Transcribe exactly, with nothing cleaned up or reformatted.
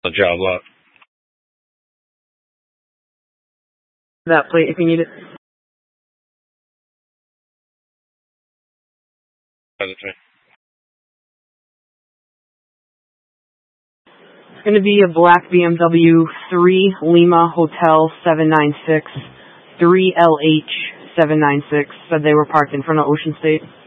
A job lot. That plate if you need it. It's going to be a black B M W three Lima Hotel seven nine six, three L H seven nine six. Said they were parked in front of Ocean State.